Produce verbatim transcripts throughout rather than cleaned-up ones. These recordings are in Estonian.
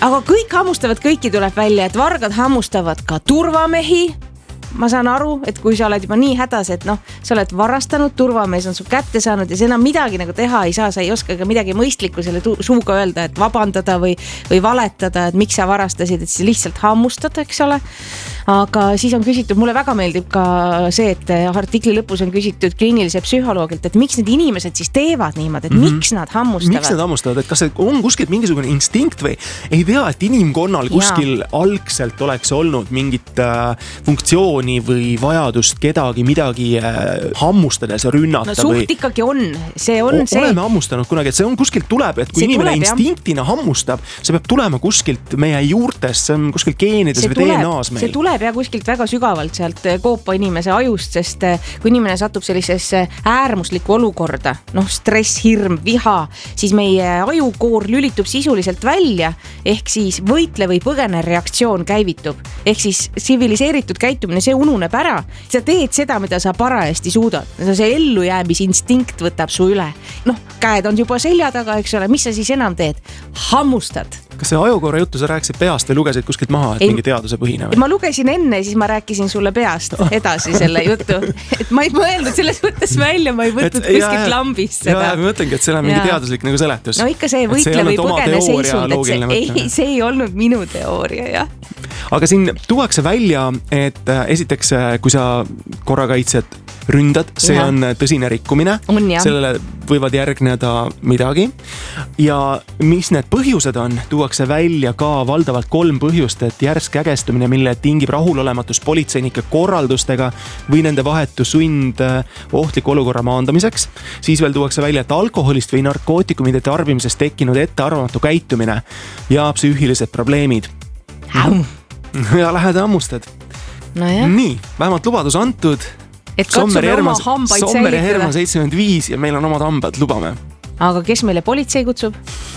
aga kõik hammustavad, kõiki tuleb välja, et vargad hammustavad ka turvamehi. Ma saan aru, et kui sa oled juba nii hädas, et noh, sa oled varastanud, turvamees on su kätte saanud ja sa enam midagi nagu teha ei saa, sa ei oska ka midagi mõistlikku selle tu- suuga öelda, et vabandada või, või valetada, et miks sa varastasid, et siis lihtsalt hammustad, eks ole. Aga siis on küsitud, mulle väga meeldib ka see, et artikli lõpus on küsitud kliinilise psühholoogilt, et miks need inimesed siis teevad niimoodi, et mm-hmm. miks nad hammustavad. Miks nad hammustavad, et kas see on kuskilt mingisugune instinkt või ei tea, et inimkonnal kuskil ja. algselt oleks olnud mingit äh, funktsiooni või vajadust kedagi midagi äh, hammustades rünnata. No suht või... ikkagi on, see on o- see. Oleme hammustanud kunagi, et see on kuskilt tuleb, et kui see inimene tuleb, instinktina jah. hammustab, see peab tulema kuskilt meie juurtest, see on kuskil geenides või D N A-s meil. See tuleb ja kuskilt väga sügavalt sealt koopa inimese ajust, sest kui inimene satub sellisesse äärmuslikku olukorda, noh stress, hirm, viha, siis meie ajukoor lülitub sisuliselt välja, ehk siis võitle või põgene reaktsioon käivitub, ehk siis tsiviliseeritud käitumine, see ununeb ära, sa teed seda, mida sa parajasti suudad, see ellujäämisinstinkt võtab su üle, noh käed on juba selja taga, eks ole, mis sa siis enam teed? Hammustad. Kas see ajukoora juttu sa rääkisid peast või lugesid kuskilt maha, et ei, mingi teaduse põhine või? Ma lugesin enne, siis ma rääkisin sulle peast edasi selle jutu. Et ma ei mõelnud selles mõttes välja, ma ei võtnud et, kuskilt ja, lambist seda. Ja, ma mõtlengi, et see on mingi ja. teaduslik nagu seletus. No ikka see võitle või põgene seisund, et see ei, see ei olnud minu teooria, jah. Aga siin tuuakse välja, et esiteks, kui sa korrakaitsjad ründad, see ja. on tõsine rikkumine. On, sellele võivad järgneda midagi. Ja mis need põhjused on, tuuakse välja ka valdavalt kolm põhjust, et järsk ägestumine, mille tingib rahulolematus politseinike korraldustega või nende vahetu sund ohtliku olukorra maandamiseks. Siis veel tuuakse välja, et alkoholist või narkootikumide tarbimisest tekkinud ettearvamatu käitumine ja psüühilised probleemid. Au. Ja lähed hammustad. No jah. Nii, vähemalt lubadus antud. Et katsume oma hambaid säilitada. Sommer ja Herma seitsekümmend viis ja meil on omad hambad, lubame. Aga kes meile politsei kutsub?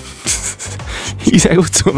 Ise kutsume.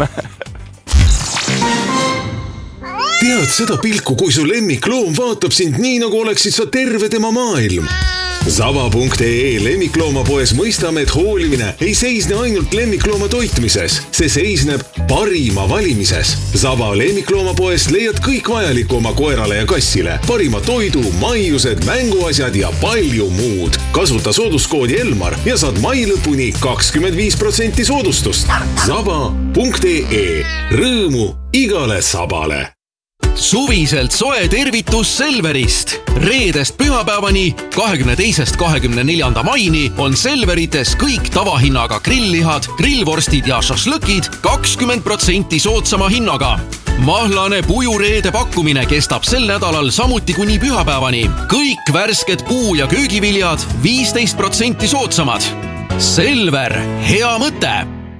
Tead seda pilku, kui su lemmikloom vaatab sind nii, nagu oleksid sa terve tema maailm. Zava punkt ee lemmikloomapoes mõistame, et hoolimine ei seisne ainult lemmiklooma toitmises. See seisneb parima valimises. Zava lemmikloomapoes leiad kõik vajaliku oma koerale ja kassile. Parima toidu, maiused, mänguasjad ja palju muud. Kasuta sooduskoodi Elmar ja saad mai lõpuni kakskümmend viis protsenti soodustust. Zava punkt ee. Rõõmu igale sabale. Suviselt soe tervitus Selverist. Reedest pühapäevani kahekümne teisest kahekümne neljanda maini on Selverites kõik tavahinnaga grilllihad, grillvorstid ja šašlõkid kakskümmend protsenti soodsama hinnaga. Mahlane pujureede pakkumine kestab sel nädalal samuti kuni pühapäevani. Kõik värsked puu- ja köögiviljad viisteist protsenti soodsamad. Selver, hea mõte!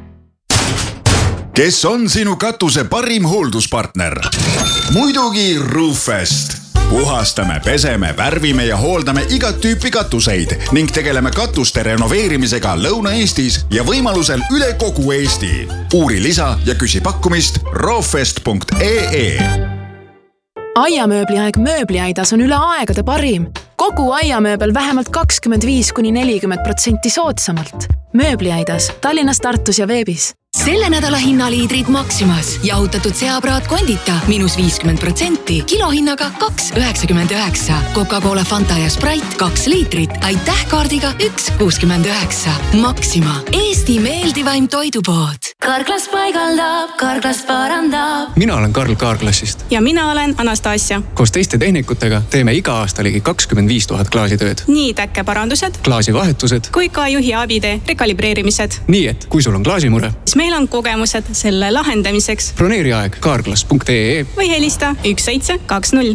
Kes on sinu katuse parim hoolduspartner? Muidugi Roofest. Puhastame, peseme, värvime ja hooldame igat tüüpi katuseid ning tegeleme katuste renoveerimisega Lõuna-Eestis ja võimalusel üle kogu Eesti. Uuri lisa ja küsi pakkumist roofest punkt ee. Aiamööbliaeg mööbliaidas on üle aegade parim. Kogu aiamööbel vähemalt kakskümmend viis kuni nelikümmend protsenti soodsamalt. Mööbliaidas Tallinnas, Tartus ja veebis. Selle nädala hinnaliidrid Maximas. Jahutatud seapraad kondita miinus viiskümmend protsenti. Kilohinnaga kaks üheksakümmend üheksa. Coca-Cola, Fanta ja Sprite kaks liitrit. Aitäh kaardiga üks kuuskümmend üheksa. Maxima. Eesti meeldivaim toidupood. Karklas paigaldab, Karklas parandab. Mina olen Karl Kaarklassist. Ja mina olen Anastasia. Koos teiste tehnikutega teeme iga aasta ligi kakskümmend viis tuhat klaasitööd. Nii täkkeparandused, klaasivahetused kui ka juhi abide rekalibreerimised. Nii et kui sul on klaasimure, meil on kogemused selle lahendamiseks. Broneeri aeg kaarklas punkt ee või helista üks seitse kaks null.